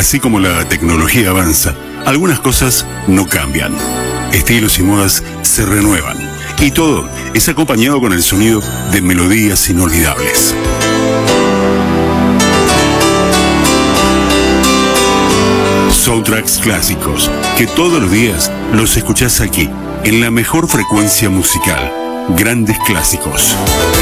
así como la tecnología avanza, algunas cosas no cambian. Estilos y modas se renuevan. Y todo es acompañado con el sonido de melodías inolvidables. Soundtracks clásicos, que todos los días los escuchás aquí, en la mejor frecuencia musical. Grandes clásicos.